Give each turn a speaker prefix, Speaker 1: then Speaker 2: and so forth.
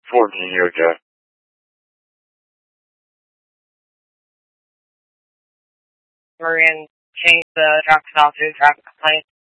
Speaker 1: 14, you okay?
Speaker 2: We're going to change the traffic stop to a traffic complaint.